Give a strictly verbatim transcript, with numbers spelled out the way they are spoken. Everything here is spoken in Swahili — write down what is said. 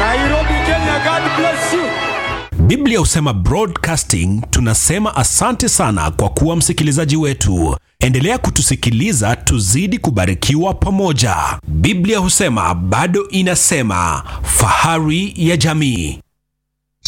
Nairobi, Kenya, God bless you. Biblia Husema Broadcasting tunasema asante sana kwa kuwa msikilizaji wetu. Endelea kutusikiliza tuzidi kubarikiwa pamoja. Biblia Husema bado inasema, fahari ya jamii.